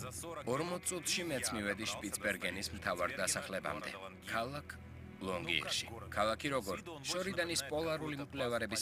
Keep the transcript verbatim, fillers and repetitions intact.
ორმოც წუთში მეც მივედი შპიცბერგენის მთავარ დასახლებამდე, ქალაქ ლონგიერში. ქალაქი როგორ? შორიდან ის პოლარული მკვლევარების